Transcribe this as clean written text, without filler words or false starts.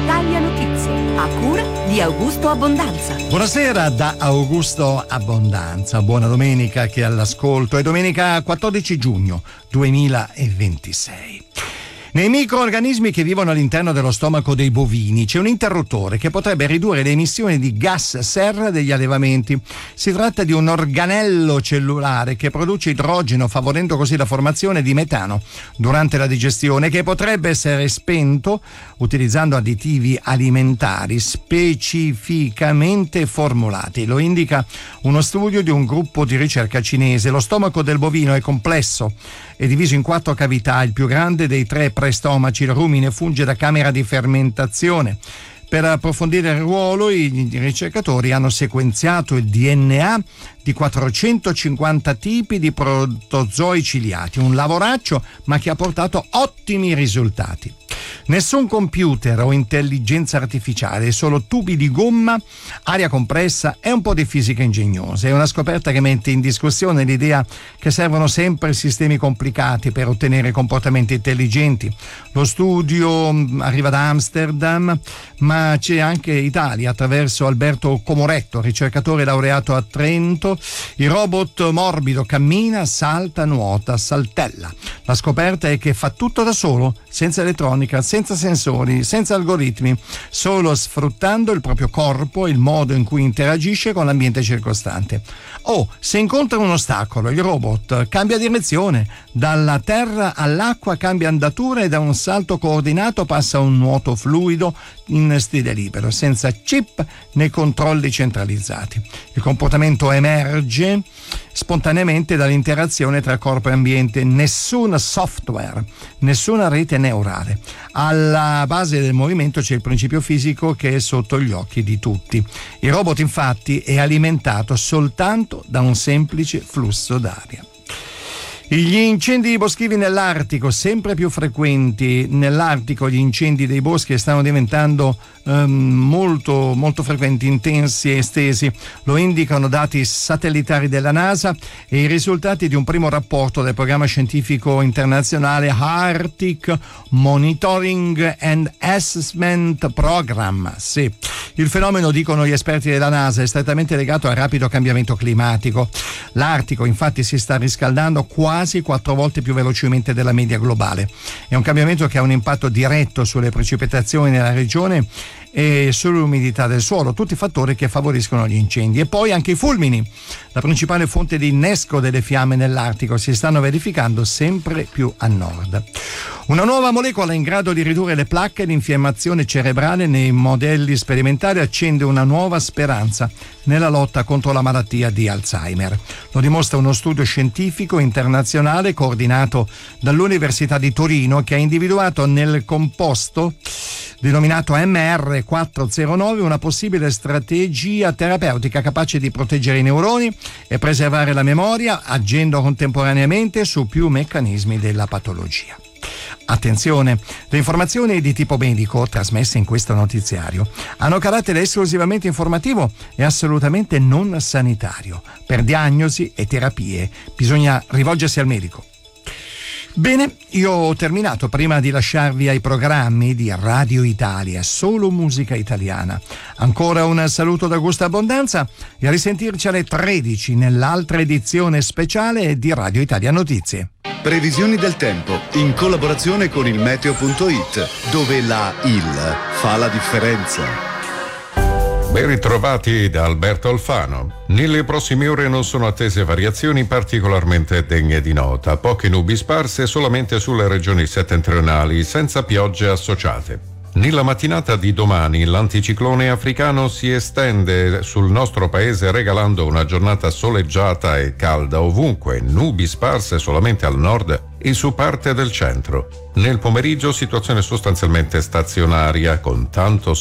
Italia Notizie, a cura di Augusto Abbondanza. Buonasera da Augusto Abbondanza, buona domenica che all'ascolto. È domenica 14 giugno 2026. Nei microorganismi che vivono all'interno dello stomaco dei bovini c'è un interruttore che potrebbe ridurre le emissioni di gas serra degli allevamenti. Si tratta di un organello cellulare che produce idrogeno, favorendo così la formazione di metano durante la digestione, che potrebbe essere spento utilizzando additivi alimentari specificamente formulati. Lo indica uno studio di un gruppo di ricerca cinese. Lo stomaco del bovino è complesso, è diviso in 4 cavità. Il più grande dei 3 prestomaci, il rumine, funge da camera di fermentazione. Per approfondire il ruolo, i ricercatori hanno sequenziato il DNA di 450 tipi di protozoi ciliati, un lavoraccio ma che ha portato ottimi risultati. Nessun computer o intelligenza artificiale, solo tubi di gomma, aria compressa e un po' di fisica ingegnosa. È una scoperta che mette in discussione l'idea che servono sempre sistemi complicati per ottenere comportamenti intelligenti. Lo studio arriva da Amsterdam, ma c'è anche Italia attraverso Alberto Comoretto, ricercatore laureato a Trento. Il robot morbido cammina, salta, nuota, saltella. La scoperta è che fa tutto da solo, senza elettronica, senza sensori, senza algoritmi, solo sfruttando il proprio corpo e il modo in cui interagisce con l'ambiente circostante. Se incontra un ostacolo, il robot cambia direzione, dalla terra all'acqua cambia andatura e da un salto coordinato passa a un nuoto fluido in stile libero, senza chip né controlli centralizzati. Il comportamento emerge spontaneamente dall'interazione tra corpo e ambiente, nessun software, nessuna rete neurale. Alla base del movimento c'è il principio fisico che è sotto gli occhi di tutti. Il robot infatti è alimentato soltanto da un semplice flusso d'aria. Gli incendi boschivi nell'Artico, sempre più frequenti. Nell'Artico gli incendi dei boschi stanno diventando molto frequenti, intensi e estesi. Lo indicano dati satellitari della NASA e i risultati di un primo rapporto del programma scientifico internazionale Arctic Monitoring and Assessment Program. Sì, il fenomeno, dicono gli esperti della NASA, è strettamente legato al rapido cambiamento climatico. L'Artico infatti si sta riscaldando quasi 4 volte più velocemente della media globale. È un cambiamento che ha un impatto diretto sulle precipitazioni nella regione e sull'umidità del suolo, tutti fattori che favoriscono gli incendi. E poi anche i fulmini, la principale fonte di innesco delle fiamme nell'Artico, si stanno verificando sempre più a nord. Una nuova molecola in grado di ridurre le placche di infiammazione cerebrale nei modelli sperimentali accende una nuova speranza nella lotta contro la malattia di Alzheimer. Lo dimostra uno studio scientifico internazionale coordinato dall'Università di Torino, che ha individuato nel composto denominato MR409 una possibile strategia terapeutica capace di proteggere i neuroni e preservare la memoria, agendo contemporaneamente su più meccanismi della patologia. Attenzione, le informazioni di tipo medico trasmesse in questo notiziario hanno carattere esclusivamente informativo e assolutamente non sanitario. Per diagnosi e terapie bisogna rivolgersi al medico. Bene, io ho terminato. Prima di lasciarvi ai programmi di Radio Italia, solo musica italiana, ancora un saluto da Augusto Abbondanza e a risentirci alle 13 nell'altra edizione speciale di Radio Italia Notizie. Previsioni del tempo in collaborazione con il meteo.it, dove la IL fa la differenza. Ben ritrovati da Alberto Alfano. Nelle prossime ore non sono attese variazioni particolarmente degne di nota. Poche nubi sparse solamente sulle regioni settentrionali, senza piogge associate. Nella mattinata di domani l'anticiclone africano si estende sul nostro paese regalando una giornata soleggiata e calda ovunque, nubi sparse solamente al nord e su parte del centro. Nel pomeriggio situazione sostanzialmente stazionaria con tanto